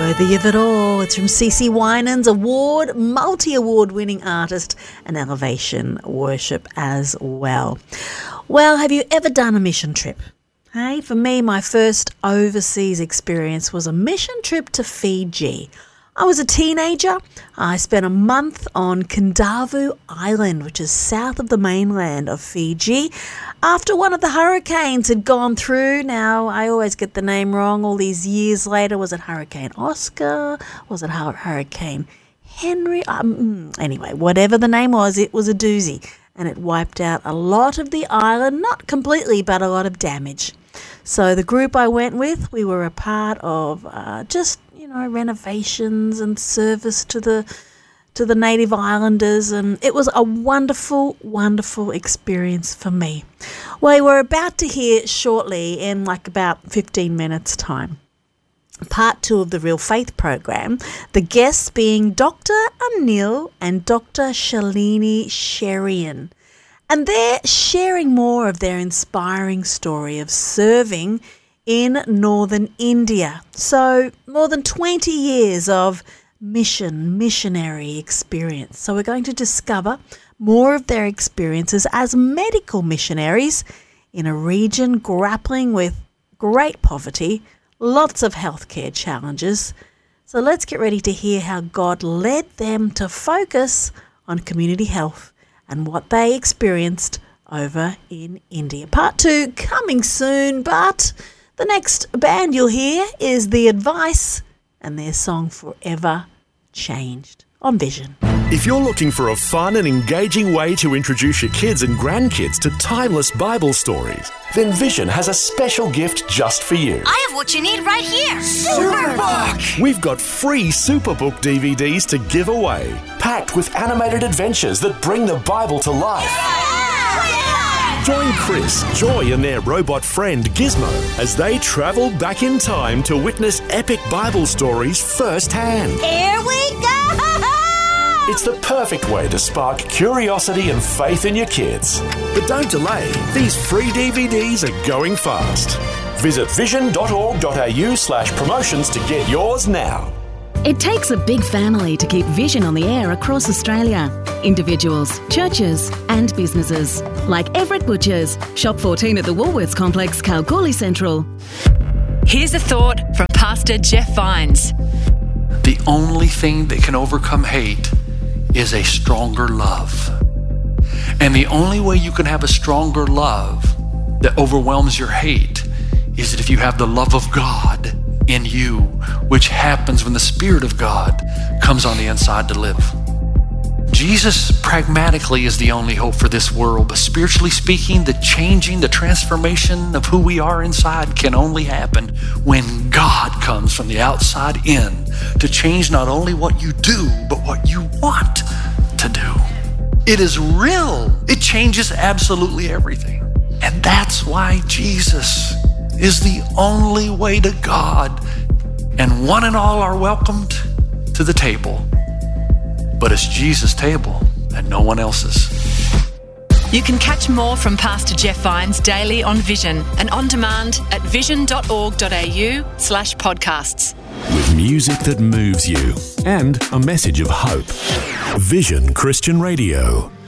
Worthy of It All. It's from CeCe Winans, multi-award winning artist, and Elevation Worship as well. Well, have you ever done a mission trip? Hey, for me, my first overseas experience was a mission trip to Fiji. I was a teenager. I spent a month on Kendavu Island, which is south of the mainland of Fiji, after one of the hurricanes had gone through. Now, I always get the name wrong all these years later. Was it Hurricane Oscar? Was it Hurricane Henry? Anyway, whatever the name was, it was a doozy, and it wiped out a lot of the island, not completely, but a lot of damage. So the group I went with, we were a part of renovations and service to the native islanders, and it was a wonderful, wonderful experience for me. Well, we're about to hear shortly, in about 15 minutes' time, part 2 of the Real Faith program, the guests being Dr. Anil and Dr. Shalini Sherian. And they're sharing more of their inspiring story of serving in northern India. So more than 20 years of missionary experience. So we're going to discover more of their experiences as medical missionaries in a region grappling with great poverty, lots of healthcare challenges. So let's get ready to hear how God led them to focus on community health and what they experienced over in India. Part 2 coming soon, but the next band you'll hear is The Advice and their song Forever Changed on Vision. If you're looking for a fun and engaging way to introduce your kids and grandkids to timeless Bible stories, then Vision has a special gift just for you. I have what you need right here. Superbook! We've got free Superbook DVDs to give away, packed with animated adventures that bring the Bible to life. Join Chris, Joy and their robot friend Gizmo as they travel back in time to witness epic Bible stories firsthand. Here we go! It's the perfect way to spark curiosity and faith in your kids. But don't delay, these free DVDs are going fast. Visit vision.org.au/promotions to get yours now. It takes a big family to keep Vision on the air across Australia. Individuals, churches and businesses. Like Everett Butchers, Shop 14 at the Woolworths Complex, Kalgoorlie Central. Here's a thought from Pastor Jeff Vines. The only thing that can overcome hate is a stronger love. And the only way you can have a stronger love that overwhelms your hate is that if you have the love of God in you, which happens when the Spirit of God comes on the inside to live. Jesus pragmatically is the only hope for this world, but spiritually speaking, the changing, the transformation of who we are inside can only happen when God comes from the outside in to change not only what you do, but what you want to do. It is real. It changes absolutely everything. And that's why Jesus is the only way to God, and one and all are welcomed to the table. But it's Jesus' table and no one else's. You can catch more from Pastor Jeff Vines daily on Vision and on demand at vision.org.au/podcasts. With music that moves you and a message of hope. Vision Christian Radio.